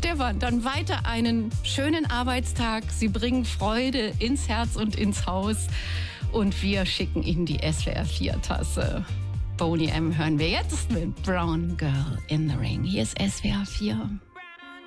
Stefan, dann weiter einen schönen Arbeitstag. Sie bringen Freude ins Herz und ins Haus. Und wir schicken Ihnen die SWR 4-Tasse. Boney M. hören wir jetzt mit Brown Girl in the Ring. Hier ist SWR 4.